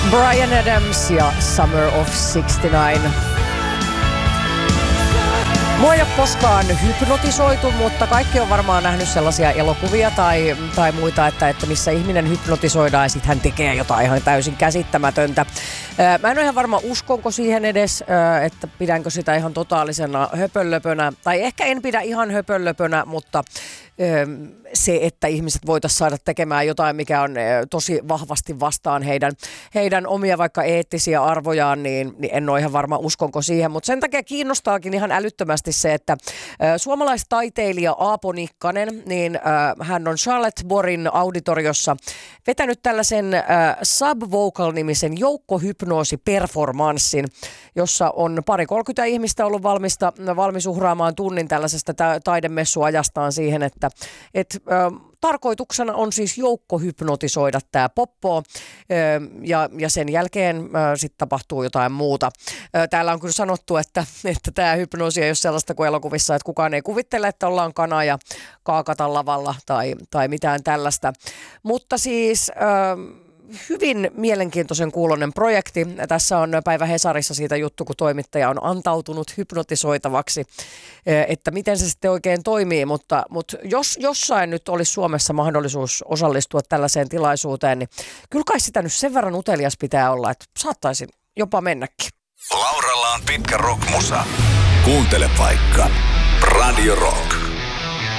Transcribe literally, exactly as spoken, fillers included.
Bryan Adams ja Summer of sixty-nine. Mua ei ole koskaan hypnotisoitu, mutta kaikki on varmaan nähnyt sellaisia elokuvia tai, tai muita, että, että missä ihminen hypnotisoidaan ja sitten hän tekee jotain ihan täysin käsittämätöntä. Mä en ole ihan varma, uskonko siihen edes, että pidänkö sitä ihan totaalisena höpönlöpönä. Tai ehkä en pidä ihan höpönlöpönä, mutta se, että ihmiset voitaisiin saada tekemään jotain, mikä on tosi vahvasti vastaan heidän, heidän omia vaikka eettisiä arvojaan, niin, niin en ole ihan varma, uskonko siihen. Mutta sen takia kiinnostaakin ihan älyttömästi se, että suomalaistaiteilija Aapo Nikkanen, niin hän on Charlotte Borin auditoriossa vetänyt tällaisen Subvocal-nimisen joukkohypnoosiperformanssin, jossa on pari kolmekymmentä ihmistä ollut valmista, valmis uhraamaan tunnin tällaisesta taidemessuajastaan siihen, että et, ö, tarkoituksena on siis joukkohypnotisoida tämä poppo ö, ja, ja sen jälkeen sitten tapahtuu jotain muuta. Ö, täällä on kyllä sanottu, että, että tämä hypnoosi ei ole sellaista kuin elokuvissa, että kukaan ei kuvittele, että ollaan kana ja kaakata lavalla tai, tai mitään tällaista. Mutta siis... Ö, hyvin mielenkiintoisen kuuloinen projekti. Tässä on Päivä Hesarissa siitä juttu, kun toimittaja on antautunut hypnotisoitavaksi, että miten se sitten oikein toimii, mutta, mutta jos jossain nyt olisi Suomessa mahdollisuus osallistua tällaiseen tilaisuuteen, niin kyllä kai sitä nyt sen verran utelias pitää olla, että saattaisin jopa mennäkin. Lauralla on pitkä rockmusa. Kuuntele vaikka Radio Rock.